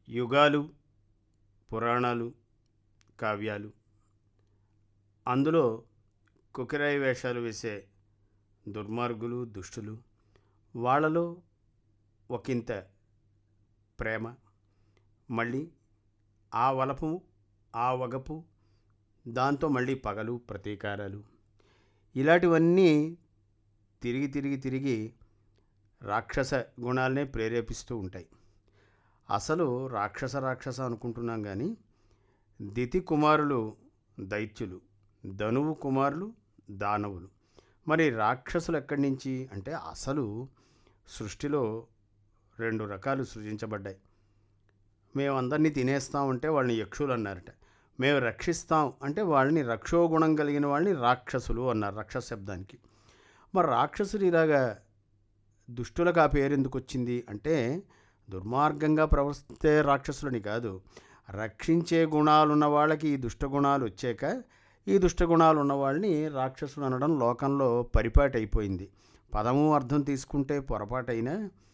యుగాలు, పురాణాలు, కావ్యాలు, అందులో కుకిరాయి వేషాలు వేసే దుర్మార్గులు, దుష్టులు, వాళ్ళలో ఒకంత ప్రేమ, మళ్ళీ ఆ వలపు, ఆ వగపు, దాంతో మళ్ళీ పగలు, ప్రతీకారాలు, ఇలాంటివన్నీ తిరిగి తిరిగి తిరిగి రాక్షస గుణాలనే ప్రేరేపిస్తూ ఉంటాయి. అసలు రాక్షస అనుకుంటున్నాం కానీ దితి కుమారులు దైత్యులు, ధనువు కుమారులు దానవులు. మరి రాక్షసులు ఎక్కడి నుంచి అంటే అసలు సృష్టిలో 2 రకాలు సృజించబడ్డాయి. మేము అందరినీ తినేస్తామంటే వాళ్ళని యక్షులు అన్నారట. మేము రక్షిస్తాం అంటే వాళ్ళని రక్షోగుణం కలిగిన వాళ్ళని రాక్షసులు అన్నారు, రాక్షస శబ్దానికి. మరి రాక్షసులు ఇలాగా దుష్టులకు ఆ పేరు ఎందుకు వచ్చింది అంటే దుర్మార్గంగా ప్రవర్తిస్తే రాక్షసులని కాదు, రక్షించే గుణాలున్న వాళ్ళకి ఈ దుష్టగుణాలు వచ్చాక ఈ దుష్టగుణాలు ఉన్న వాళ్ళని రాక్షసులు అనడం లోకంలో పరిపాటి అయిపోయింది. పదము అర్థం తీసుకుంటే పొరపాటైనా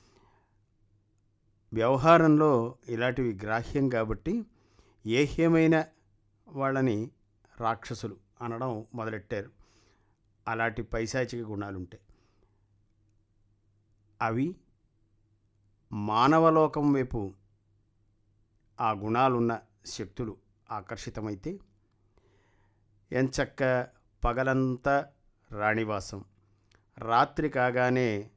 వ్యవహారంలో ఇలాంటివి గ్రాహ్యం కాబట్టి ఏహ్యమైన వాళ్ళని రాక్షసులు అనడం మొదలెట్టారు. అలాంటి పైశాచిక గుణాలుంటాయి. అవి మానవలోకం వైపు ఆ గుణాలున్న శక్తులు ఆకర్షితమైతే ఎంచక్క పగలంతా రాణివాసం, రాత్రి కాగానే